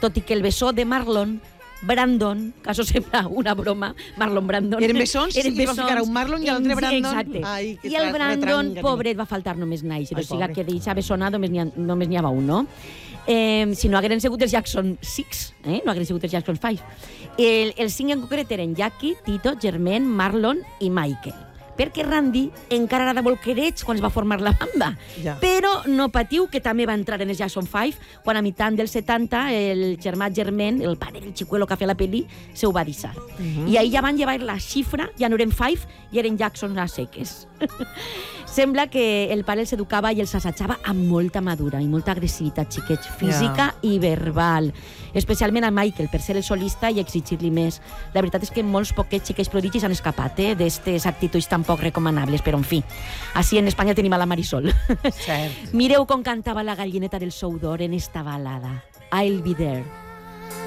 tot i que el bessó de Marlon Brandon, que això sembla una broma, Marlon Brandon. Eren bessons, i va ficar un Marlon i l'altre Brandon. Exacte. Ai, I el Brandon, pobret, va faltar només néixer, o sigui que d'eixa bessona només n'hi havia un, no? Si no hagueren sigut els Jackson 6, no hagueren sigut els Jackson 5. Els 5 en concret eren Jackie, Tito, Jermaine, Marlon i Michael. Perquè Randy encara era de bolquereig quan es va formar la banda. Ja. Però no patiu, que també va entrar en els Jackson 5, quan a mitjan dels 70 el germà Jermaine, el pare del xicuelo que ha fet la pel·li, se ho va deixar. I ahir ja van llevar la xifra, ja no eren 5, i eren Jackson a seques. Sembla que el pare els educava i els assajava amb molta madura i molta agressivitat, xiquets, física i verbal. Especialment a Michael, per ser el solista i exigir-li més. La veritat és que molts poquets xiquets prodigis han escapat d'estes actituds tan poc recomanables, però en fi, així en Espanya tenim a la Marisol. Cert. Mireu com cantava la gallineta del Soudor en esta balada. I'll be there.